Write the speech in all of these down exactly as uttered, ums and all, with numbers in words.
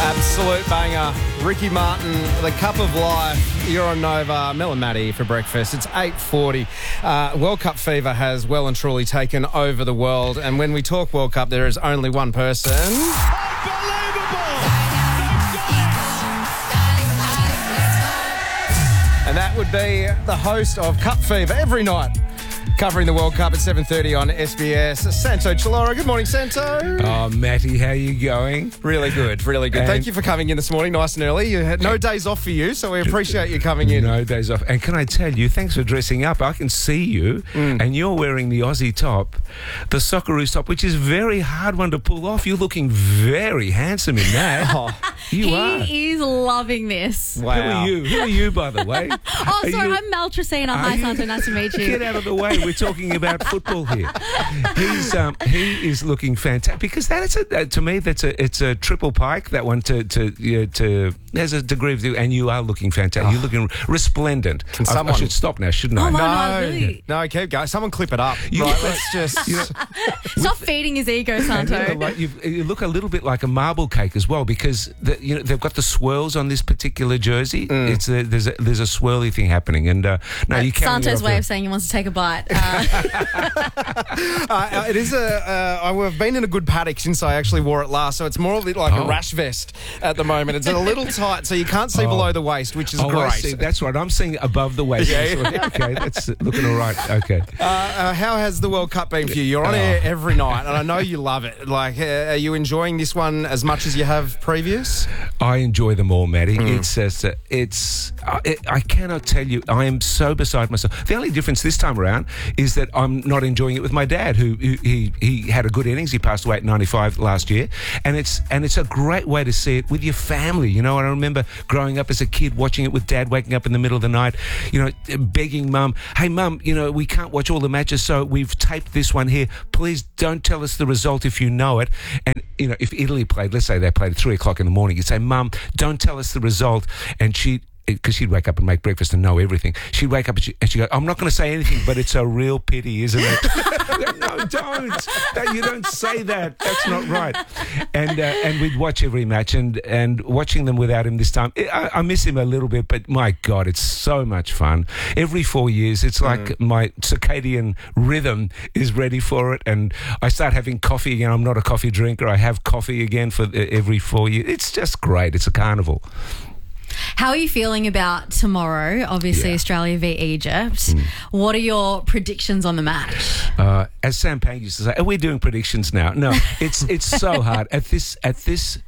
Absolute banger. Ricky Martin, The Cup of Life. You're on Nova. Mel and Maddie for breakfast. It's eight forty. Uh, World Cup fever has well and truly taken over the world. And when we talk World Cup, there is only one person. Unbelievable! And that would be the host of Cup Fever every night, covering the World Cup at seven thirty on S B S, Santo Chilora. Good morning, Santo. Oh, Matty, how you going? Really good, really good. And Thank you for coming in this morning, nice and early. You had no days off for you, so we appreciate you coming in. No days off. And can I tell you, thanks for dressing up. I can see you, mm. and you're wearing the Aussie top, the Socceroos top, which is a very hard one to pull off. You're looking very handsome in that. Oh, you he are. He is loving this. Wow. Who are you? Who are you, by the way? Oh, Are sorry, you- I'm Mel Tresina. Are Hi, you- Santo. Nice to meet you. Get out of the way. We're talking about football here. He's um, he is looking fantastic because that is a uh, to me that's a it's a triple pike, that one to to you know, to there's a degree of and you are looking fantastic. Oh. You're looking resplendent. Can I, someone- I should stop now, shouldn't Oh, I? my No, God, really? no, keep going. Someone clip it up. You- right, let's just... You know, Stop feeding his ego, and Santo. you, know, like you've, you look a little bit like a marble cake as well because the, you know they've got the swirls on this particular jersey. Mm. It's a, there's a there's a swirly thing happening, and uh, no, you can't. Santo's way of saying he wants to take a bite. Uh, Uh, it is a... Uh, I've been in a good paddock since I actually wore it last, so it's more like Oh. a rash vest at the moment. It's a little tight, so you can't see Oh. below the waist, which is Oh, great. I see. That's right. I'm seeing above the waist. Yeah, yeah. Okay, that's looking all right. Okay. Uh, uh, how has the World Cup been for you? You're on Oh. air every night, and I know you love it. Like, uh, are you enjoying this one as much as you have previous? I enjoy them all, Matty. Mm. It's just, uh, it's. Uh, it, I cannot tell you. I am so beside myself. The only difference this time around is that I'm not enjoying it with my dad, who, who he he had a good innings. He passed away at ninety-five last year, and it's and it's a great way to see it with your family. You know, and I remember growing up as a kid watching it with Dad, waking up in the middle of the night, you know, begging Mum, "Hey, Mum, you know, we can't watch all the matches, so we've taped this one here. Please don't tell us the result if you know it." And you know, if Italy played, let's say they played at three o'clock in the morning, you'd say, "Mum, don't tell us the result," and she. Because she'd wake up and make breakfast and know everything. She'd wake up and, she, and she'd go, "I'm not going to say anything, but it's a real pity, isn't it?" No, don't. That, you don't say that. That's not right. And uh, and we'd watch every match, and, and watching them without him this time, I, I miss him a little bit, but my God, it's so much fun. Every four years, it's like mm. my circadian rhythm is ready for it, and I start having coffee again. I'm not a coffee drinker. I have coffee again for every four years. It's just great. It's a carnival. How are you feeling about tomorrow? Obviously, Yeah. Australia v Egypt. Mm. What are your predictions on the match? Uh, as Sam Payne used to say, are we doing predictions now? No, it's it's so hard at this at this.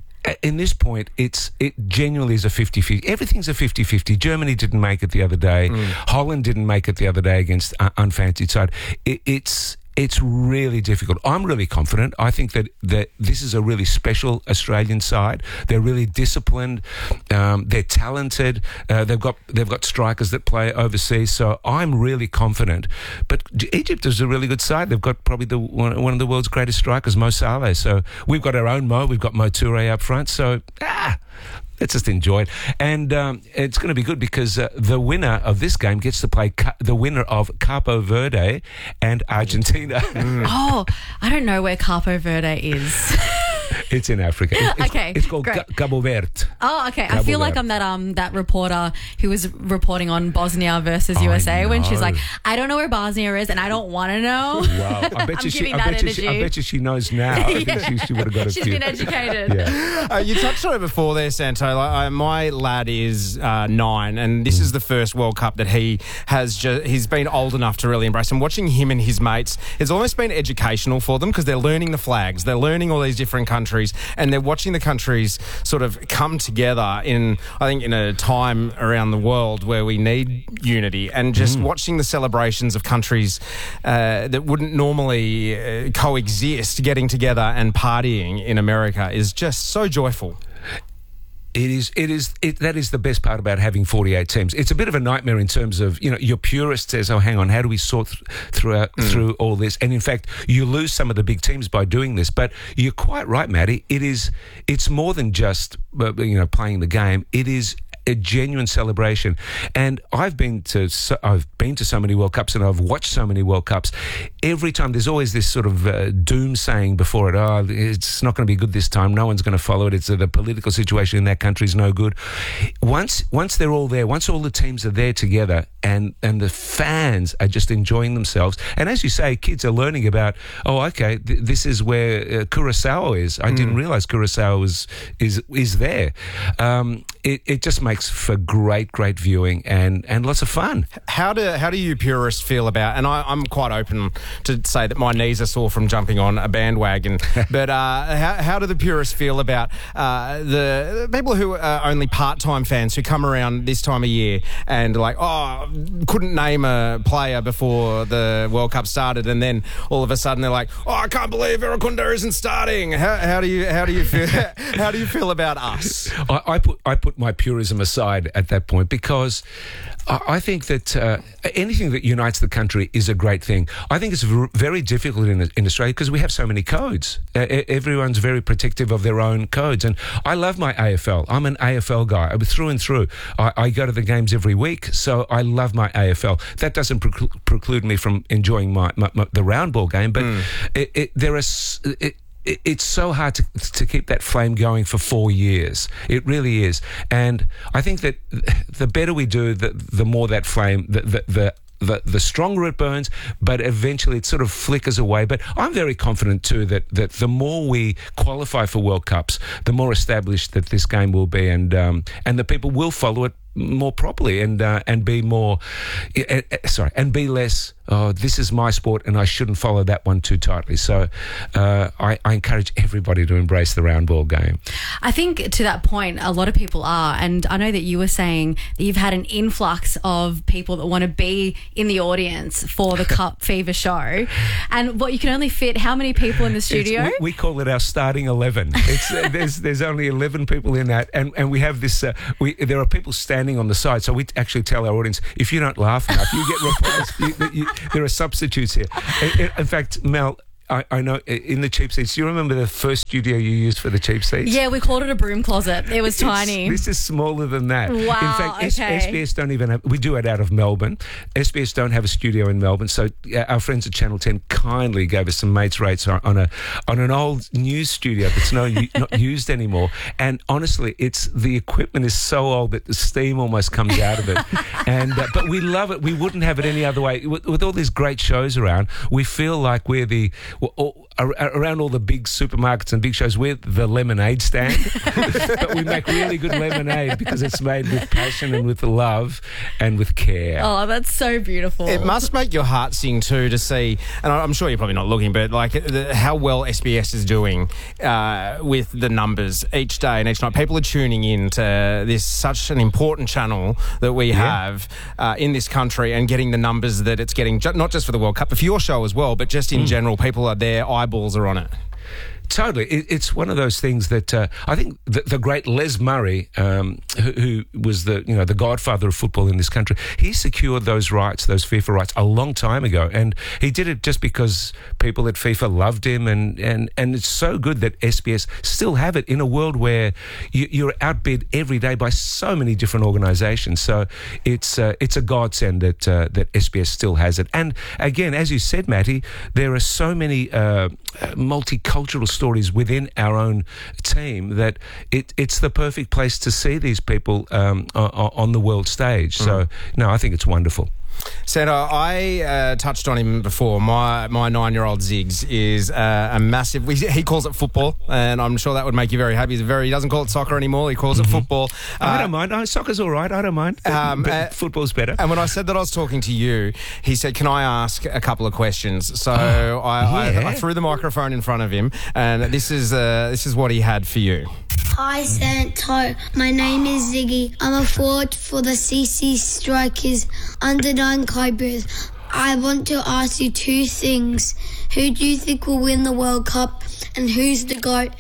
In this point, it's it genuinely is a fifty-fifty. Everything's a fifty-fifty. Germany didn't make it the other day. Mm. Holland didn't make it the other day against uh, unfancied side. It, it's it's really difficult. I'm really confident. I think that, that this is a really special Australian side. They're really disciplined. Um, they're talented. Uh, they've got they've got strikers that play overseas. So I'm really confident. But Egypt is a really good side. They've got probably the one, one of the world's greatest strikers, Mo Salah. So we've got our own Mo. We've got Mo Toure up front. So ah. Let's just enjoy it. And um, it's going to be good because uh, the winner of this game gets to play ca- the winner of Capo Verde and Argentina. Mm. Oh, I don't know where Capo Verde is. It's in Africa. It's, Okay, It's called great. Ga- Cabo Verde. Oh, okay. I Cabo feel like Verde. I'm that um that reporter who was reporting on Bosnia versus U S A I when she's know. like, I don't know where Bosnia is and I don't want to know. Wow. I bet I'm you she, giving I that bet you she, I energy. bet you she knows now. I think she, she would have got a She's few. been educated. Yeah. Uh, you touched on it before there, Santo. Like, I, my lad is uh, nine, and this is the first World Cup that he has. Ju- he's been old enough to really embrace. And watching him and his mates, it's almost been educational for them because they're learning the flags, they're learning all these different countries, and they're watching the countries sort of come together in, I think, in a time around the world where we need unity. And just mm. watching the celebrations of countries uh, that wouldn't normally uh, coexist, getting together and partying in America is just so joyful. It is. It is. It, that is the best part about having forty-eight teams. It's a bit of a nightmare in terms of, you know, your purist says, "Oh, hang on, how do we sort th- throughout mm. through all this?" And in fact, you lose some of the big teams by doing this. But you're quite right, Matty. It is. It's more than just uh, you know playing the game. It is a genuine celebration. And I've been to so, I've been to so many World Cups and I've watched so many World Cups. every time there's always this sort of uh, doom saying before it. Oh, it's not going to be good this time. No one's going to follow it. It's uh, the political situation in that country is no good. Once once they're all there, once all the teams are there together, and and the fans are just enjoying themselves. And as you say, kids are learning about. Oh, okay, th- this is where uh, Curaçao is. I mm. didn't realise Curaçao was is is there. Um, it it just makes for great great viewing and and lots of fun. How do how do you purists feel about? And I, I'm quite open to say that my knees are sore from jumping on a bandwagon. But uh, how, how do the purists feel about uh, the people who are only part-time fans who come around this time of year and like, oh, couldn't name a player before the World Cup started, and then all of a sudden they're like, oh, I can't believe Veerakonda isn't starting. How, how do you how do you feel? How do you feel about us? I, I put I put my purism aside at that point because I, I think that uh, anything that unites the country is a great thing. I think it's v- very difficult in, in Australia because we have so many codes. Uh, everyone's very protective of their own codes, and I love my A F L. I'm an A F L guy through and through. I, I go to the games every week, so I love my A F L. That doesn't preclu- preclude me from enjoying my, my, my the round ball game, but mm. it, it, there are. It, It's so hard to to keep that flame going for four years. It really is, and I think that the better we do, the the more that flame, the the, the The, the stronger it burns, but eventually it sort of flickers away. But I'm very confident too that, that the more we qualify for World Cups, the more established that this game will be, and um, and the people will follow it more properly and uh, and be more uh, sorry and be less. Oh, this is my sport, and I shouldn't follow that one too tightly. So, uh, I, I encourage everybody to embrace the round ball game. I think to that point, a lot of people are, and I know that you were saying that you've had an influx of people that want to be in the audience for the Cup Fever show, and what you can only fit how many people in the studio? We, we call it our starting eleven. It's, uh, there's there's only eleven people in that, and, and we have this. Uh, we there are people standing on the side, so we actually tell our audience, if you don't laugh enough, you get replaced. you, you, There are substitutes here. In, in fact, Mel, I, I know in the cheap seats, do you remember the first studio you used for the cheap seats? Yeah, we called it a broom closet. It was it's, tiny. This is smaller than that. Wow, in fact, okay. S B S don't even have, we do it out of Melbourne. S B S don't have a studio in Melbourne, so uh, our friends at Channel ten kindly gave us some mates rates on, on a on an old news studio that's no not used anymore. And honestly, it's the equipment is so old that the steam almost comes out of it. And uh, but we love it. We wouldn't have it any other way. With, with all these great shows around, we feel like we're the we're all, around all the big supermarkets and big shows, we're the lemonade stand. But we make really good lemonade because it's made with passion and with love and with care. Oh, that's so beautiful. It must make your heart sing too to see, and I'm sure you're probably not looking, but like the, how well S B S is doing uh, with the numbers each day and each night. People are tuning in to this such an important channel that we Yeah. have uh, in this country, and getting the numbers that it's getting, ju- not just for the World Cup, but for your show as well, but just in mm. general, people are there, eyeballs are on it. Totally. It, it's one of those things that uh, I think the, the great Les Murray, um, who, who was the you know the godfather of football in this country, he secured those rights, those FIFA rights, a long time ago, and he did it just because people at FIFA loved him, and and, and it's so good that S B S still have it in a world where you, you're outbid every day by so many different organisations. So it's uh, it's a godsend that uh, that S B S still has it. And again, as you said, Matty, there are so many uh, multicultural stories within our own team that it, it's the perfect place to see these people um, on, on the world stage. Mm. So, no, I think it's wonderful. Santa, I uh, touched on him before. My my nine-year-old Ziggs is uh, a massive... He calls it football, and I'm sure that would make you very happy. He's very, he doesn't call it soccer anymore. He calls mm-hmm. it football. Uh, I don't mind. Oh, soccer's all right. I don't mind. Um, but uh, football's better. And when I said that I was talking to you, he said, can I ask a couple of questions? So oh, I, yeah. I, I threw the microphone in front of him, and this is uh, this is what he had for you. Hi, Santo. My name is Ziggy. I'm a forward for the C C Strikers under nine Cobras. I want to ask you two things. Who do you think will win the World Cup, and who's the GOAT,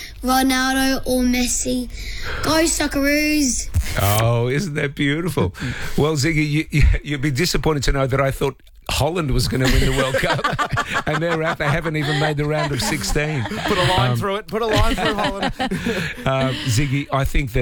Ronaldo or Messi? Go Socceroos! Oh, isn't that beautiful? Well, Ziggy, you, you, you'd be disappointed to know that I thought Holland was going to win the World Cup, and they're out. They haven't even made the round of sixteen. Put a line um, through it. Put a line through Holland. uh, Ziggy, I think that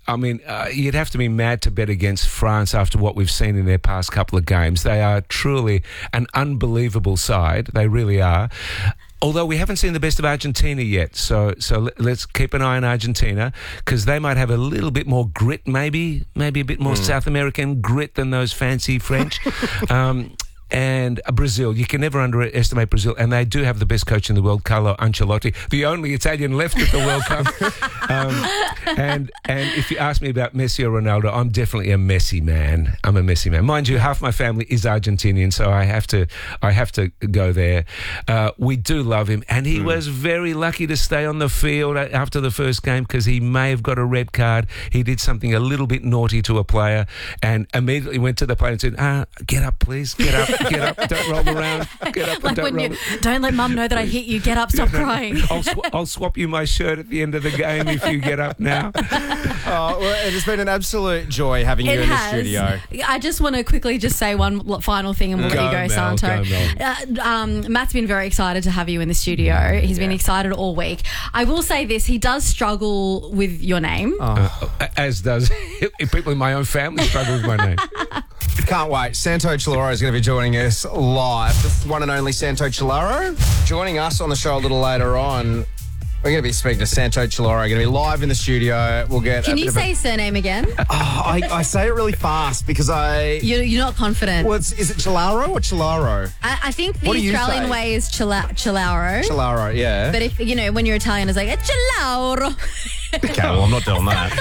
I mean, uh, you'd have to be mad to bet against France after what we've seen in their past couple of games. They are truly an unbelievable side. They really are. Although we haven't seen the best of Argentina yet, so so let's keep an eye on Argentina, because they might have a little bit more grit, maybe, maybe a bit more mm. South American grit than those fancy French. um, and Brazil, you can never underestimate Brazil, and they do have the best coach in the world, Carlo Ancelotti, the only Italian left at the World Cup. Um, and and if you ask me about Messi or Ronaldo, I'm definitely a Messi man. I'm a Messi man. Mind you, half my family is Argentinian, so I have to I have to go there. Uh, we do love him, and he mm. was very lucky to stay on the field after the first game, because he may have got a red card. He did something a little bit naughty to a player, and immediately went to the player and said, ah, "Get up, please, get up." Get up, don't roll around. Get up, like and don't roll. You, don't let Mum know that I hit you. Get up, stop crying. I'll, sw- I'll swap you my shirt at the end of the game if you get up now. Oh, well, it has been an absolute joy having it you in has. the studio. I just want to quickly just say one final thing, and we'll go, let you go, Mel, Santo. go, uh, um, Matt's been very excited to have you in the studio. He's yeah. been excited all week. I will say this: he does struggle with your name, oh. uh, as does people in my own family struggle with my name. Can't wait. Santo Cilauro is going to be joining us live. The one and only Santo Cilauro. Joining us on the show a little later on, we're going to be speaking to Santo Cilauro. Going to be live in the studio. We'll get. Can a you bit say of a, surname again? Oh, I, I say it really fast because I. You're, you're not confident. Well, it's, is it Cilauro or Chilaro? I, I think the What do you Australian say? way is Chila- Cilauro. Cilauro, yeah. But if you know, when you're Italian, it's like Cilauro. Okay, well, I'm not doing that.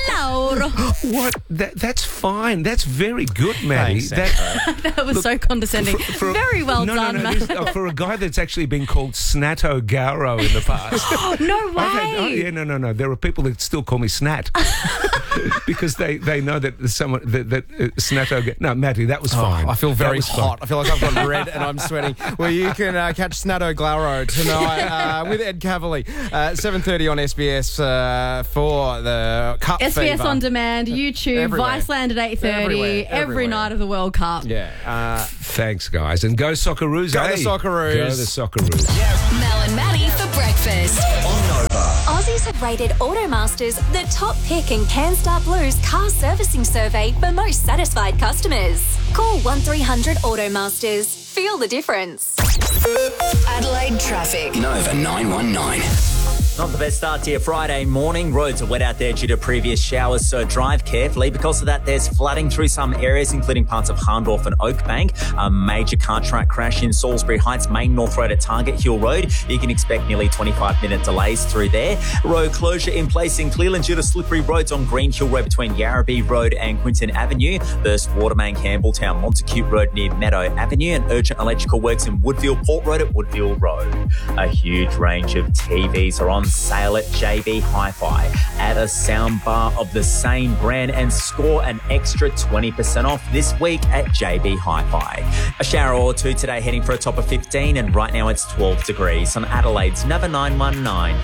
Cilauro. What? That, that's fine. That's very good, Maddie. Thanks, that, That was Look, so condescending. for- for- Very well no, done, no, no, Matt. this- uh, for a guy that's actually been called Snato Garo in the past. No I've had- oh, way. yeah, no, no, no. There are people that still call me Snat because they, they know that there's someone that, that uh, Snato. Ga- no, Matty, that was fine. Oh, I feel That very was hot. fine. I feel like I've gone red and I'm sweating. Well, you can uh, catch Snato Glauro tonight uh, with Ed Cavalier at seven thirty on S B S uh, for the Cup S B S Fever. On Demand, YouTube, Everywhere. Viceland at eight thirty, Everywhere, every everywhere. night of the World Cup. Yeah. Uh, Thanks, guys, and go Socceroos. Go eh? the Socceroos. Go the Socceroos. Mel and Maddie for breakfast. On Nova. Aussies have rated Automasters the top pick in CanStar Blue's car servicing survey for most satisfied customers. Call one three hundred Automasters. Feel the difference. Adelaide traffic. Nova nine one nine. Not the best start to your Friday morning. Roads are wet out there due to previous showers, so drive carefully. Because of that, there's flooding through some areas, including parts of Harndorf and Oakbank. A major car track crash in Salisbury Heights, Main North Road at Target Hill Road. You can expect nearly twenty-five minute delays through there. Road closure in place in Cleveland due to slippery roads on Green Hill Road between Yarrabee Road and Quinton Avenue. Burst water main Campbelltown, Montacute Road near Meadow Avenue, and urgent electrical works in Woodville Port Road at Woodville Road. A huge range of T Vs are on sale at J B Hi-Fi. Add a soundbar of the same brand and score an extra twenty percent off this week at J B Hi-Fi. A shower or two today, heading for a top of fifteen, and right now it's twelve degrees on Adelaide's Nova nine one nine.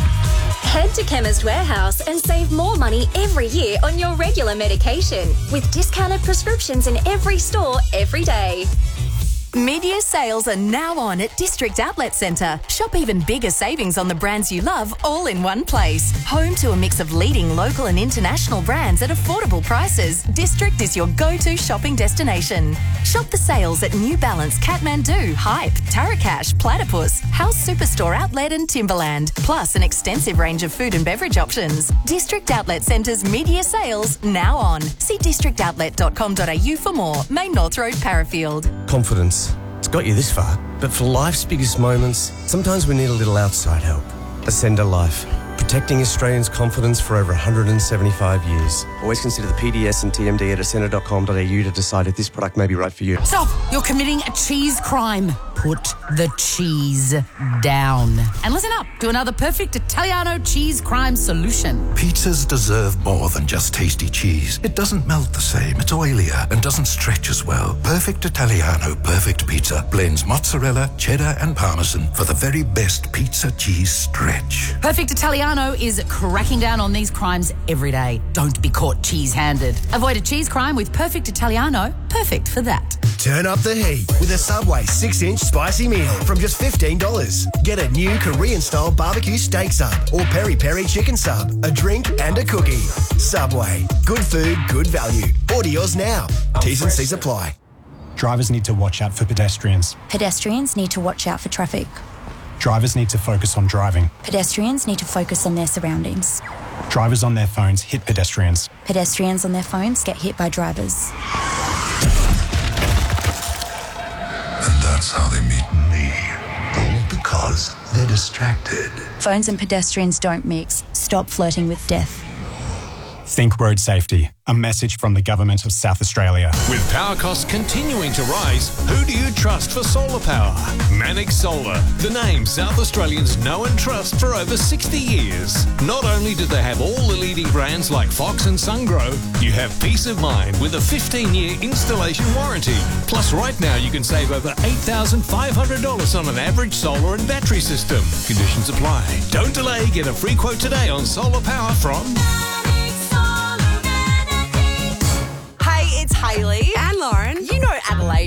Head to Chemist Warehouse and save more money every year on your regular medication with discounted prescriptions in every store every day. Mid-year sales are now on at District Outlet Centre. Shop even bigger savings on the brands you love all in one place. Home to a mix of leading local and international brands at affordable prices, District is your go-to shopping destination. Shop the sales at New Balance, Kathmandu, Hype, Tarakash, Platypus, House Superstore Outlet and Timberland, plus an extensive range of food and beverage options. District Outlet Centre's mid-year sales now on. See district outlet dot com dot a u for more. Main North Road, Parafield. Confidence. It's got you this far, but for life's biggest moments, sometimes we need a little outside help. Ascender Life, protecting Australians' confidence for over one hundred seventy-five years. Always consider the P D S and T M D at ascender dot com dot a u to decide if this product may be right for you. Stop! You're committing a cheese crime. Put the cheese down. And listen up to another perfect Italiano cheese crime solution. Pizzas deserve more than just tasty cheese. It doesn't melt the same, it's oilier and doesn't stretch as well. Perfect Italiano Perfect Pizza blends mozzarella, cheddar and parmesan for the very best pizza cheese stretch. Perfect Italiano is cracking down on these crimes every day. Don't be caught cheese-handed. Avoid a cheese crime with Perfect Italiano. Perfect for that. Turn up the heat with a Subway six inch spicy meal from just fifteen dollars. Get a new Korean-style barbecue steak sub or peri-peri chicken sub, a drink and a cookie. Subway. Good food, good value. Order yours now. T's and C's apply. Drivers need to watch out for pedestrians. Pedestrians need to watch out for traffic. Drivers need to focus on driving. Pedestrians need to focus on their surroundings. Drivers on their phones hit pedestrians. Pedestrians on their phones get hit by drivers. And that's how they meet me. All because they're distracted. Phones and pedestrians don't mix. Stop flirting with death. Think road safety. A message from the Government of South Australia. With power costs continuing to rise, who do you trust for solar power? Mannix Solar, the name South Australians know and trust for over sixty years. Not only do they have all the leading brands like Fox and Sungrow, you have peace of mind with a fifteen-year installation warranty. Plus, right now you can save over eight thousand five hundred dollars on an average solar and battery system. Conditions apply. Don't delay. Get a free quote today on solar power from... Hey, it's Hayley and Lauren. You know Adelaide